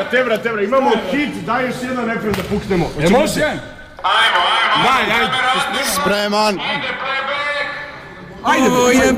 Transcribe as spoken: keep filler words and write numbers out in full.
tebra, tebra, imamo hit, daj još jedan refren da puknemo. E, može? Ajmo, ajmo, Daj, ajde. Spreman. ide playback. Ajde, Ovo je